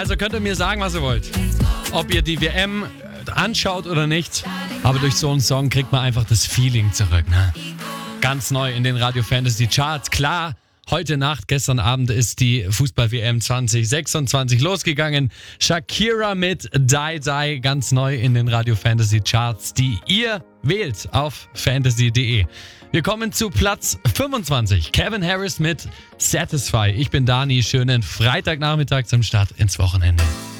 Also könnt ihr mir sagen, was ihr wollt. Ob ihr die WM anschaut oder nicht. Aber durch so einen Song kriegt man einfach das Feeling zurück. Ne? Ganz neu in den Radio Fantasy Charts. Klar, heute Nacht, gestern Abend ist die Fußball-WM 2026 losgegangen. Shakira mit Die Die, ganz neu in den Radio Fantasy Charts, die ihr wählt auf fantasy.de. Wir kommen zu Platz 25. Kevin Harris mit Satisfy. Ich bin Dani. Schönen Freitagnachmittag zum Start ins Wochenende.